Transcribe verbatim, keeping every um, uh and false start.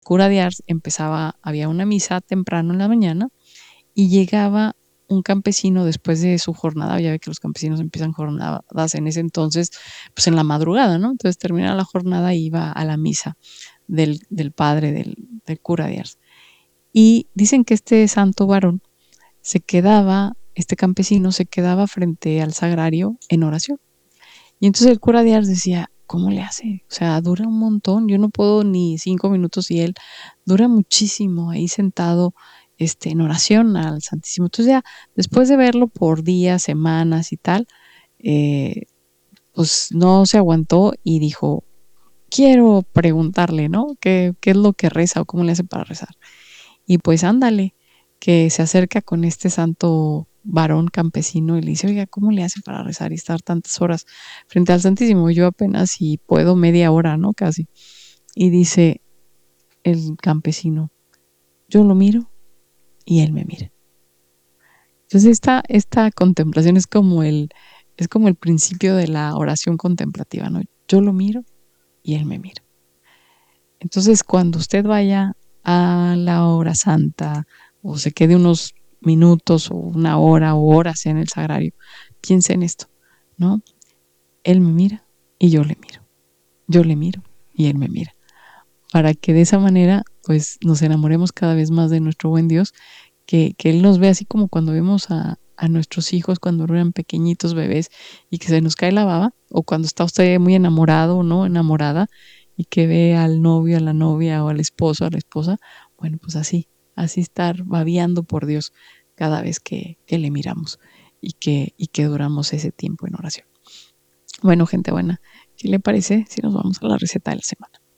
cura de Ars empezaba, había una misa temprano en la mañana y llegaba un campesino después de su jornada. Ya ve que los campesinos empiezan jornadas en ese entonces, pues en la madrugada, ¿no? Entonces terminaba la jornada y iba a la misa del, del padre del, del cura de Ars. Y dicen que este santo varón se quedaba, este campesino se quedaba frente al sagrario en oración. Y entonces el cura de Ars decía, ¿cómo le hace? O sea, dura un montón, yo no puedo ni cinco minutos y él dura muchísimo ahí sentado este, en oración al Santísimo. Entonces ya después de verlo por días, semanas y tal, eh, pues no se aguantó y dijo, quiero preguntarle, ¿no? ¿Qué, qué es lo que reza o cómo le hace para rezar? Y pues ándale, que se acerca con este santo varón campesino y le dice, oiga, ¿cómo le hace para rezar y estar tantas horas frente al Santísimo? Yo apenas si puedo media hora, ¿no? Casi. Y dice el campesino, yo lo miro y él me mira. Entonces esta, esta contemplación es como el, es como el principio de la oración contemplativa, ¿no? Yo lo miro y él me mira. Entonces cuando usted vaya a la hora santa o se quede unos minutos o una hora o horas en el sagrario, piense en esto, ¿no? Él me mira y yo le miro. Yo le miro y él me mira. Para que de esa manera, pues, nos enamoremos cada vez más de nuestro buen Dios, que, que Él nos ve así como cuando vemos a, a nuestros hijos cuando eran pequeñitos bebés y que se nos cae la baba, o cuando está usted muy enamorado, ¿no? Enamorada, y que ve al novio, a la novia, o al esposo, a la esposa. Bueno, pues así, así estar babeando por Dios cada vez que, que le miramos y que, y que duramos ese tiempo en oración. Bueno, gente buena, ¿qué le parece si nos vamos a la receta de la semana?